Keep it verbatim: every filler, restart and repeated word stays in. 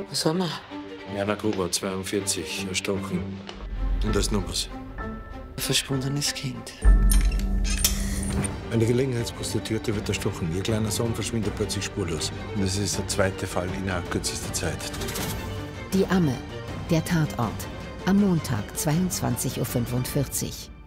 Was haben wir? Jana Gruber, zweiundvierzig, erstochen. Und da ist noch was. Ein verschwundenes Kind. Eine Gelegenheitsprostituierte wird erstochen. Ihr kleiner Sohn verschwindet plötzlich spurlos. Und das ist der zweite Fall innerhalb kürzester Zeit. Die Amme, der Tatort. Am Montag, zweiundzwanzig Uhr fünfundvierzig.